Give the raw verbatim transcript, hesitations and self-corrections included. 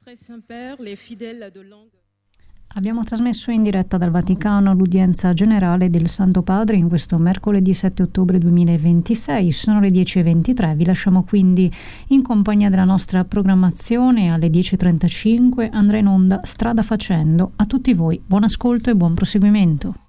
Abbiamo trasmesso in diretta dal Vaticano l'udienza generale del Santo Padre in questo mercoledì sette ottobre duemilaventisei. Sono le dieci e ventitré, vi lasciamo quindi in compagnia della nostra programmazione. Alle dieci e trentacinque andrà in onda Strada Facendo. A tutti voi buon ascolto e buon proseguimento.